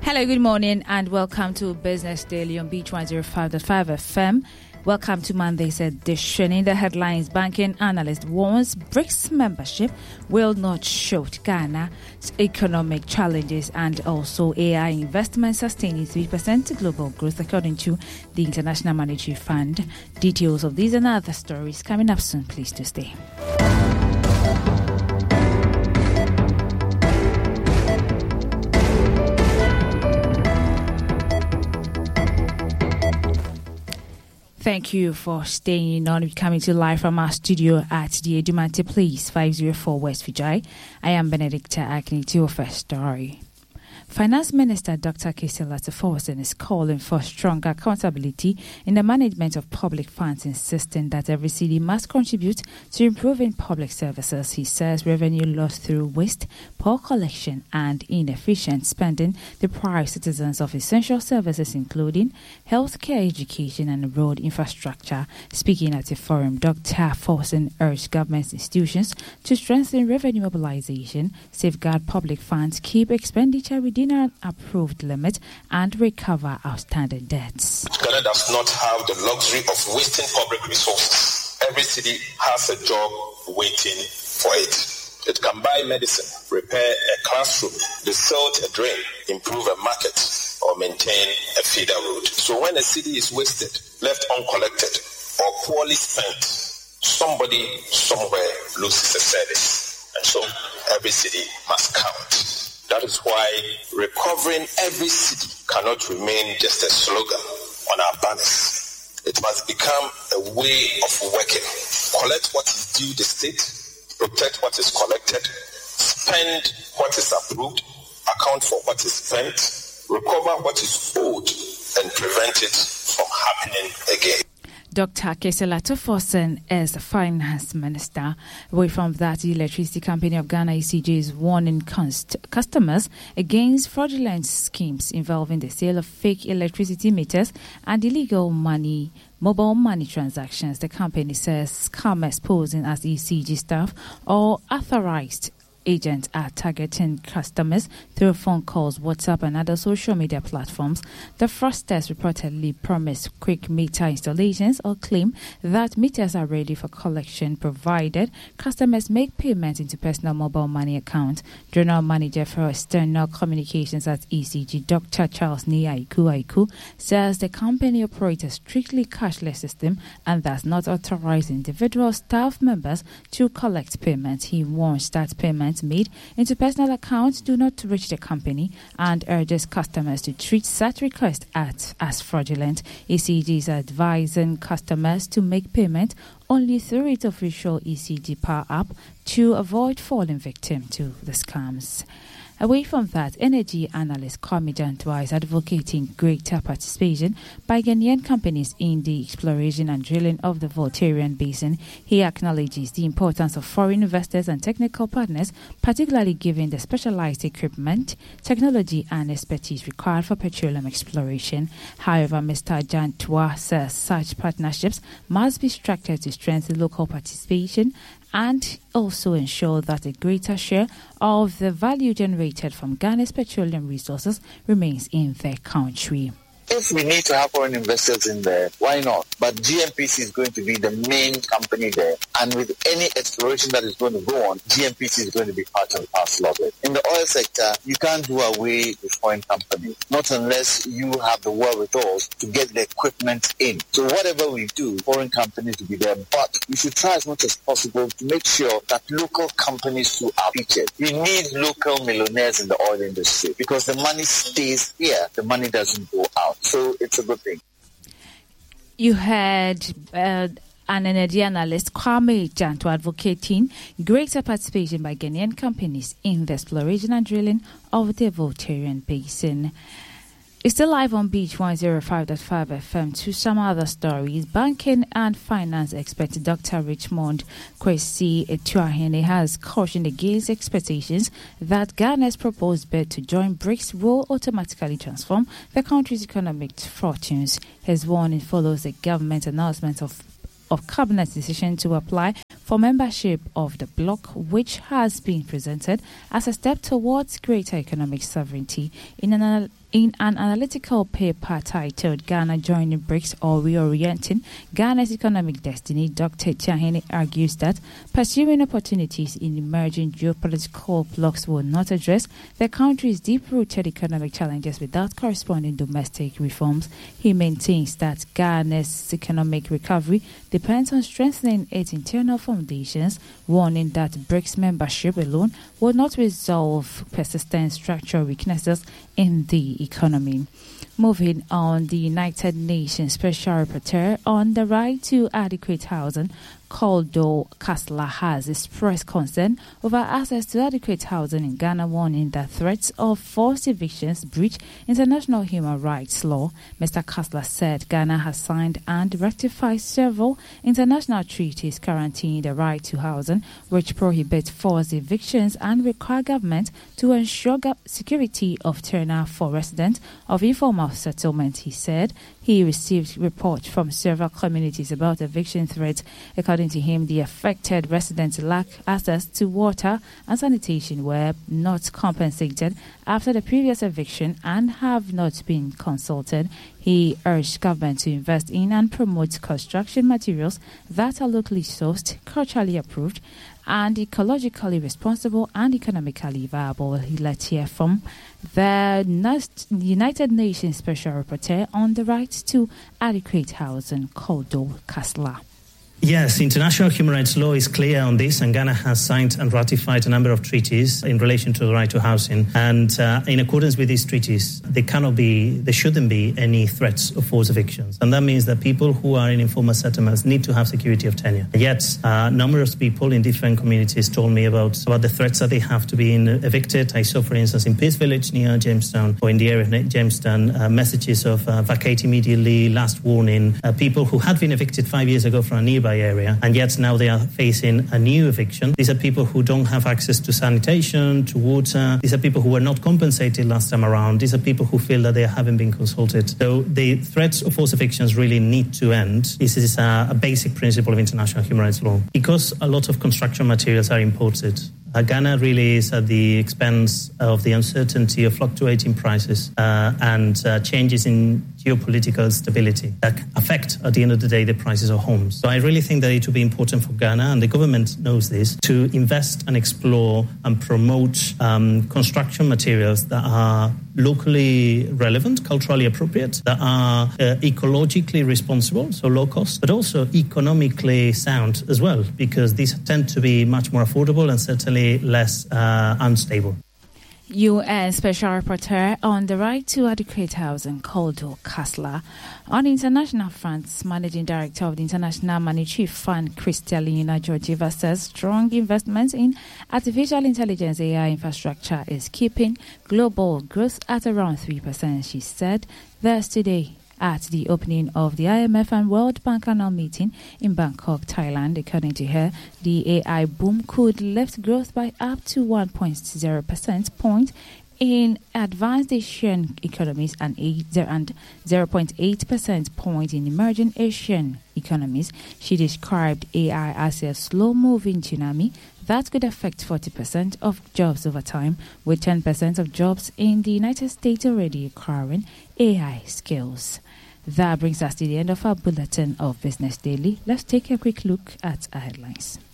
Hello, good morning, and welcome to Business Daily on Beach 105.5 FM. Welcome to Monday's edition. In the headlines, banking analyst warns BRICS membership will not shoot Ghana's economic challenges, and also AI investment sustaining 3% global growth, according to the International Monetary Fund. Details of these and other stories coming up soon. Please do stay. Thank you for staying on. We're coming to live from our studio at the Edumante Place, 504 West Vijay. I am Benedicta Agni to your first story. Finance Minister Dr. Kese Latour-Forson is calling for stronger accountability in the management of public funds, insisting that every city must contribute to improving public services. He says revenue lost through waste, poor collection and inefficient spending deprive citizens of essential services including healthcare, education and road infrastructure. Speaking at a forum, Dr. Forson urged government institutions to strengthen revenue mobilization, safeguard public funds, keep expenditure within an approved limit and recover outstanding debts. Ghana does not have the luxury of wasting public resources. Every city has a job waiting for it. It can buy medicine, repair a classroom, desilt a drain, improve a market, or maintain a feeder road. So when a city is wasted, left uncollected, or poorly spent, somebody somewhere loses a service. And so every city must count. That is why recovering every city cannot remain just a slogan on our banners. It must become a way of working. Collect what is due the state, protect what is collected, spend what is approved, account for what is spent, recover what is owed, and prevent it from happening again. Dr. Kese Latour-Forson is the Finance Minister. Away from that, the Electricity Company of Ghana, ECG, is warning customers against fraudulent schemes involving the sale of fake electricity meters and illegal mobile money transactions. The company says scammers posing as ECG staff or authorized agents are targeting customers through phone calls, WhatsApp and other social media platforms. The fraudsters reportedly promise quick meter installations or claim that meters are ready for collection provided customers make payments into personal mobile money accounts. General Manager for External Communications at ECG, Dr. Charles Aiku, says the company operates a strictly cashless system and does not authorize individual staff members to collect payments. He warns that payments made into personal accounts do not reach the company and urges customers to treat such requests as fraudulent. ECG is advising customers to make payment only through its official ECG Power app to avoid falling victim to the scams. Away from that, energy analyst Kwame Jantwa is advocating greater participation by Ghanaian companies in the exploration and drilling of the Voltarian Basin. He acknowledges the importance of foreign investors and technical partners, particularly given the specialized equipment, technology and expertise required for petroleum exploration. However, Mr. Jantwa says such partnerships must be structured to strengthen local participation and also ensure that a greater share of the value generated from Ghana's petroleum resources remains in their country. If we need to have foreign investors in there, why not? But GNPC is going to be the main company there. And with any exploration that is going to go on, GNPC is going to be part and parcel of it. In the oil sector, you can't do away with foreign companies, not unless you have the wherewithal to get the equipment in. So whatever we do, foreign companies will be there. But we should try as much as possible to make sure that local companies too are featured. We need local millionaires in the oil industry because the money stays here. The money doesn't go out. So it's a good thing. You heard an energy analyst Kwame Jantwa advocating greater participation by Ghanaian companies in the exploration and drilling of the Voltarian Basin. It's still live on Beach 105.5 FM. To some other stories, banking and finance expert Dr. Richmond Kwesi Etuahene has cautioned against expectations that Ghana's proposed bid to join BRICS will automatically transform the country's economic fortunes. His warning follows the government announcement of Cabinet's decision to apply for membership of the bloc, which has been presented as a step towards greater economic sovereignty. In an In an analytical paper titled Ghana Joining BRICS or Reorienting Ghana's Economic Destiny, Dr. Tiahene argues that pursuing opportunities in emerging geopolitical blocks will not address the country's deep-rooted economic challenges without corresponding domestic reforms. He maintains that Ghana's economic recovery depends on strengthening its internal foundations, warning that BRICS membership alone will not resolve persistent structural weaknesses in the economy. Moving on, the United Nations Special Rapporteur on the right to adequate housing, Koldo Kasla, has expressed concern over access to adequate housing in Ghana, warning that threats of forced evictions breach international human rights law. Mr. Kasla said Ghana has signed and ratified several international treaties guaranteeing the right to housing, which prohibit forced evictions and require government to ensure security of tenure for residents of informal settlement. He said he received reports from several communities about eviction threats. According to him, the affected residents lack access to water and sanitation, were not compensated after the previous eviction, and have not been consulted. He urged government to invest in and promote construction materials that are locally sourced, culturally approved, and ecologically responsible and economically viable. Let's hear from the United Nations Special Rapporteur on the right to adequate housing, Koldo Kasla. Yes, international human rights law is clear on this, and Ghana has signed and ratified a number of treaties in relation to the right to housing. And in accordance with these treaties, there shouldn't be any threats of forced evictions. And that means that people who are in informal settlements need to have security of tenure. Yet, numerous people in different communities told me about the threats that they have to be evicted. I saw, for instance, in Peace Village near Jamestown, or in the area of Jamestown, messages of vacate immediately, last warning, people who had been evicted 5 years ago from a nearby area, and yet now they are facing a new eviction. These are people who don't have access to sanitation, to water. These are people who were not compensated last time around. These are people who feel that they haven't been consulted. So the threats of forced evictions really need to end. This is a basic principle of international human rights law. Because a lot of construction materials are imported, Ghana really is at the expense of the uncertainty of fluctuating prices and changes in geopolitical stability that affect, at the end of the day, the prices of homes. So I really think that it will be important for Ghana, and the government knows this, to invest and explore and promote construction materials that are locally relevant, culturally appropriate, that are ecologically responsible, so low cost, but also economically sound as well, because these tend to be much more affordable and certainly less unstable. UN Special Rapporteur on the right to adequate housing, Koldo Kasla. On international fronts, Managing Director of the International Monetary Fund, Kristalina Georgieva, says strong investment in artificial intelligence AI infrastructure is keeping global growth at around 3%. She said this today at the opening of the IMF and World Bank annual meeting in Bangkok, Thailand. According to her, the AI boom could lift growth by up to 1.0 percentage point in advanced Asian economies and 0.8 percentage point in emerging Asian economies. She described AI as a slow-moving tsunami that could affect 40% of jobs over time, with 10% of jobs in the United States already acquiring AI skills. That brings us to the end of our bulletin of Business Daily. Let's take a quick look at our headlines.